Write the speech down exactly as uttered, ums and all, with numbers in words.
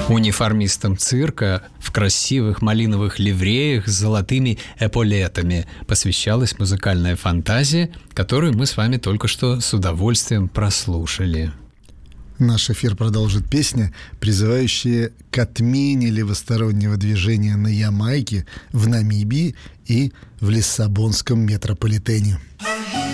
Униформистам цирка в красивых малиновых ливреях с золотыми эполетами посвящалась музыкальная фантазия, которую мы с вами только что с удовольствием прослушали. Наш эфир продолжит песня, призывающая к отмене левостороннего движения на Ямайке, в Намибии и в Лиссабонском метрополитене.